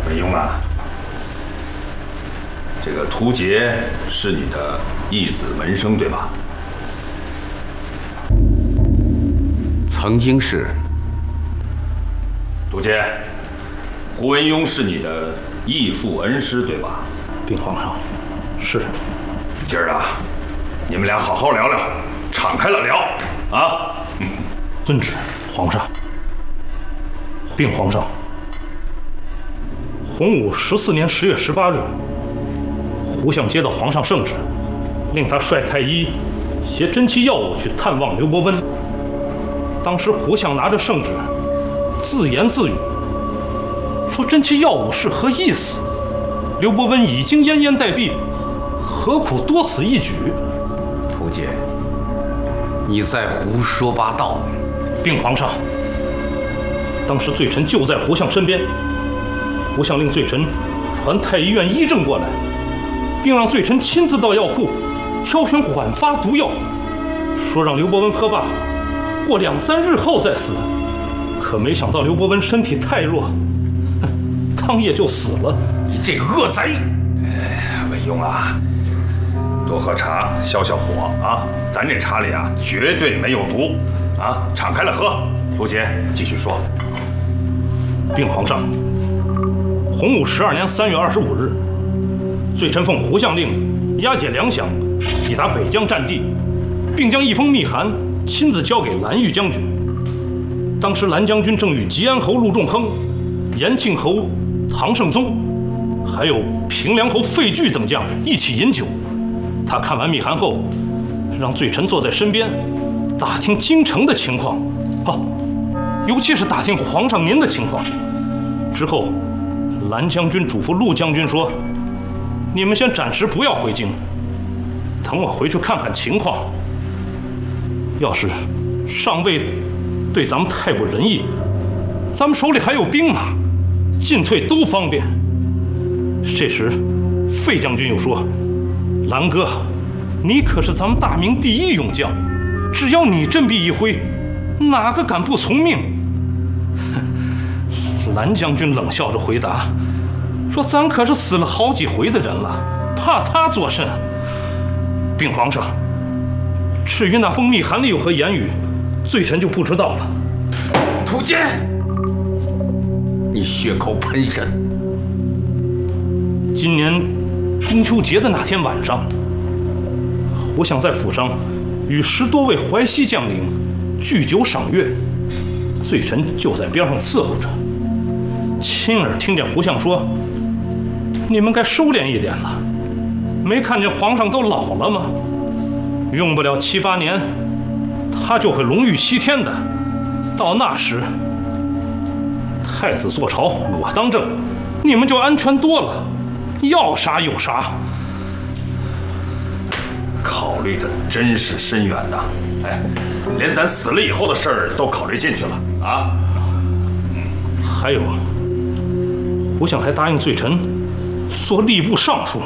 文庸啊，这个屠杰是你的义子门生，对吧？ 曾经是。 屠杰，胡文庸是你的义父恩师，对吧？ 禀皇上，是。 今儿啊，你们俩好好聊聊，敞开了聊啊！ 遵旨，皇上。禀皇上，洪武14年10月18日，胡相接到皇上圣旨，令他率太医携珍奇药物去探望刘伯温。当时胡相拿着圣旨，自言自语，说珍奇药物是何意思？刘伯温已经奄奄待毙，何苦多此一举？ 屠杰，你在胡说八道！ 禀皇上，当时罪臣就在胡相身边，胡相令罪臣传太医院医症过来，并让罪臣亲自到药库挑选缓发毒药，说让刘伯温喝罢，过2、3日后再死。可没想到刘伯温身体太弱，当夜就死了。 你这个恶贼！ 文庸啊，多喝茶消消火啊！咱这茶里啊绝对没有毒啊！敞开了喝。屠杰，继续说。 禀皇上，洪武12年3月25日，罪臣奉胡相令押解粮饷，抵达北疆战地，并将一封密函亲自交给蓝玉将军。当时蓝将军正与吉安侯陆仲亨、延庆侯唐胜宗，还有平凉侯费聚等将一起饮酒。他看完密函后，让罪臣坐在身边，打听京城的情况，尤其是打听皇上您的情况。之后，蓝将军嘱咐陆将军说：“你们先暂时不要回京，等我回去看看情况。要是上尉对咱们太不仁义，咱们手里还有兵马，进退都方便。”这时，费将军又说：“蓝哥，你可是咱们大明第一勇将，只要你振臂一挥，哪个敢不从命？”蓝将军冷笑着回答说：“咱可是死了好几回的人了，怕他作甚？”禀皇上，至于那封密函里有何言语，罪臣就不知道了。 屠杰，你血口喷人！ 今年中秋节的那天晚上，胡相在府上与10多位淮西将领聚酒赏月，罪臣就在边上伺候着，亲耳听见胡相说：“你们该收敛一点了，没看见皇上都老了吗？用不了7、8年，他就会龙驭西天的。到那时，太子坐朝，我当政，你们就安全多了，要杀有杀。” 考虑的真是深远呐！哎，连咱死了以后的事儿都考虑进去了啊！ 还有，胡相还答应罪臣做吏部尚书。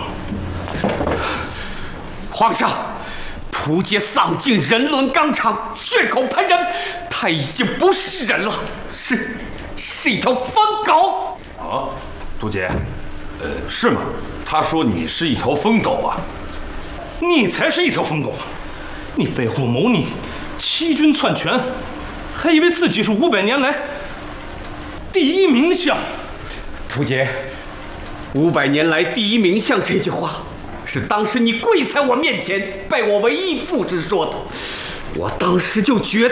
皇上，屠杰丧尽人伦纲常，血口喷人，他已经不是人了，是一条疯狗。 啊，屠杰，是吗？他说你是一条疯狗啊！ 你才是一条疯狗！你背后谋逆，欺君篡权，还以为自己是500年来第一名相。 屠杰，500年来第一名相这句话，是当时你跪在我面前拜我为义父时说的。我当时就觉得